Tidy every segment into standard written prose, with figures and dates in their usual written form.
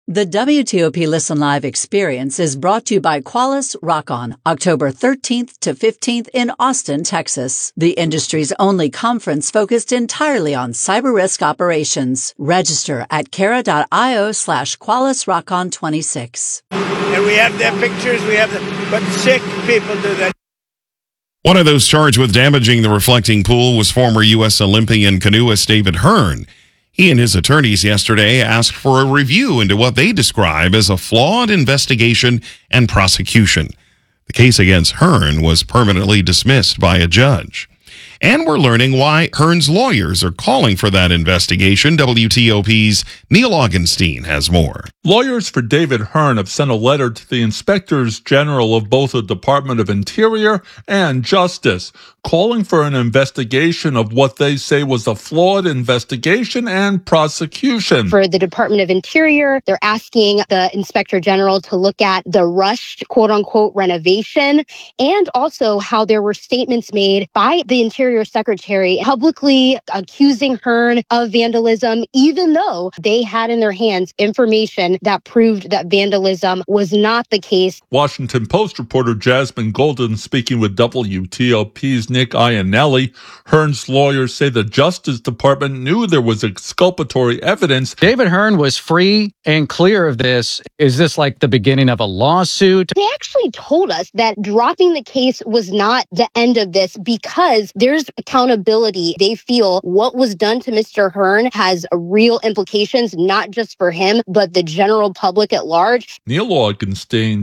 The WTOP Listen Live experience is brought to you by Qualys Rock-On, October 13th to 15th in Austin, Texas, the industry's only conference focused entirely on cyber risk operations. Register at Kara.io/Qualys Rock-On 26. And we have their pictures, but sick people do that. One of those charged with damaging the reflecting pool was former U.S. Olympian canoeist David Hearn. He and his attorneys yesterday asked for a review into what they describe as a flawed investigation and prosecution. The case against Hearn was permanently dismissed by a judge. And we're learning why Hearn's lawyers are calling for that investigation. WTOP's Neil Augenstein has more. Lawyers for David Hearn have sent a letter to the inspectors general of both the Department of Interior and Justice, calling for an investigation of what they say was a flawed investigation and prosecution. For the Department of Interior, they're asking the Inspector General to look at the rushed, quote-unquote, renovation, and also how there were statements made by the Interior Secretary publicly accusing Hearn of vandalism, even though they had in their hands information that proved that vandalism was not the case. Washington Post reporter Jasmine Golden speaking with WTOP's Nick Iannelli. Hearn's lawyers say the Justice Department knew there was exculpatory evidence. David Hearn was free and clear of this. Is this like the beginning of a lawsuit? They actually told us that dropping the case was not the end of this because there's accountability. They feel what was done to Mr. Hearn has real implications, not just for him, but the general public at large. Neil Augenstein,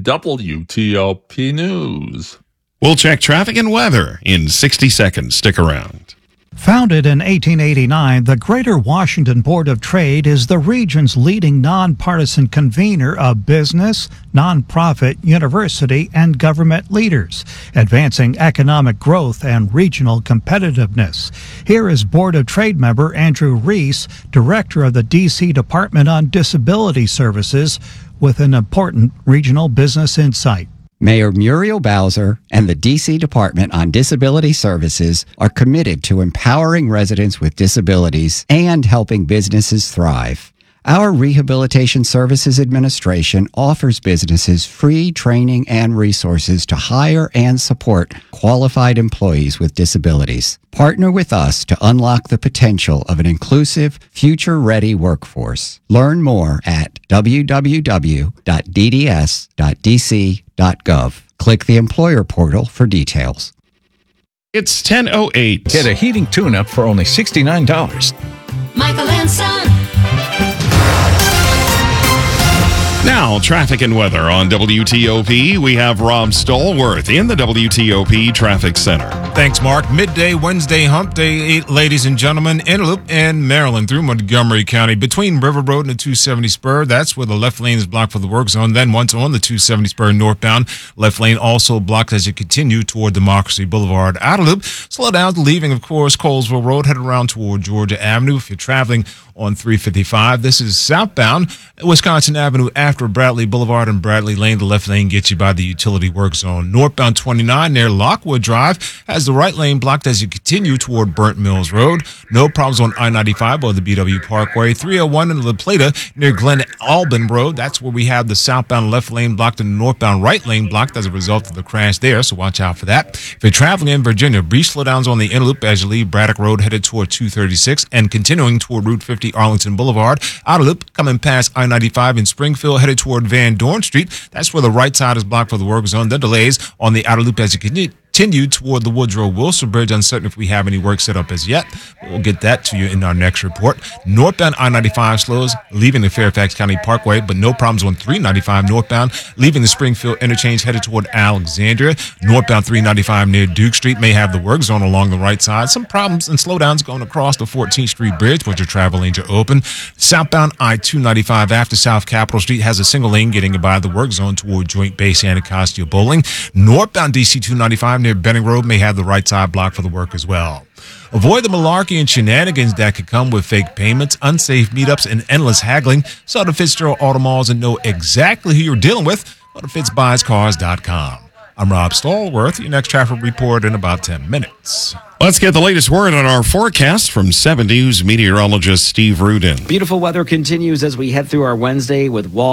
WTOP News. We'll check traffic and weather in 60 seconds. Stick around. Founded in 1889, the Greater Washington Board of Trade is the region's leading nonpartisan convener of business, nonprofit, university, and government leaders, advancing economic growth and regional competitiveness. Here is Board of Trade member Andrew Reese, director of the D.C. Department on Disability Services, with an important regional business insight. Mayor Muriel Bowser and the D.C. Department on Disability Services are committed to empowering residents with disabilities and helping businesses thrive. Our Rehabilitation Services Administration offers businesses free training and resources to hire and support qualified employees with disabilities. Partner with us to unlock the potential of an inclusive, future-ready workforce. Learn more at www.dds.dc.gov. Click the employer portal for details. It's 10:08. Get a heating tune-up for only $69. Michael and Son. Now, traffic and weather on WTOP. We have Rob Stallworth in the WTOP Traffic Center. Thanks, Mark. Midday Wednesday hump day, ladies and gentlemen. Interloop in Maryland through Montgomery County between River Road and the 270 spur. That's where the left lane is blocked for the work zone. Then once on the 270 spur northbound, left lane also blocked as you continue toward Democracy Boulevard. Outer loop, slow down, leaving, of course, Colesville Road, headed around toward Georgia Avenue. If you're traveling on 355, this is southbound Wisconsin Avenue after Bradley Boulevard and Bradley Lane. The left lane gets you by the utility work zone. Northbound 29 near Lockwood Drive has the right lane blocked as you continue toward Burnt Mills Road. No problems on I-95 or the BW Parkway. 301 in La Plata near Glen Albin Road. That's where we have the southbound left lane blocked and the northbound right lane blocked as a result of the crash there, so watch out for that. If you're traveling in Virginia, brief slowdowns on the interloop as you leave Braddock Road headed toward 236 and continuing toward Route 50 Arlington Boulevard. Outer loop coming past I-95 in Springfield headed toward Van Dorn Street. That's where the right side is blocked for the work zone. The delays on the outer loop as you continue toward the Woodrow Wilson Bridge. Uncertain if we have any work set up as yet. We'll get that to you in our next report. Northbound I-95 slows, leaving the Fairfax County Parkway, but no problems on 395 northbound, leaving the Springfield interchange headed toward Alexandria. Northbound 395 near Duke Street may have the work zone along the right side. Some problems and slowdowns going across the 14th Street Bridge, but your travel lanes are open. Southbound I-295 after South Capitol Street has a single lane getting you by the work zone toward Joint Base Anacostia Bowling. Northbound DC 295 near Benning Road may have the right side blocked for the work as well. Avoid the malarkey and shenanigans that could come with fake payments, unsafe meetups, and endless haggling. So the Fitzgerald Auto Malls and know exactly who you're dealing with. Go to FitzBuysCars.com. I'm Rob Stallworth. Your next traffic report in about 10 minutes. Let's get the latest word on our forecast from 7 News meteorologist Steve Rudin. Beautiful weather continues as we head through our Wednesday with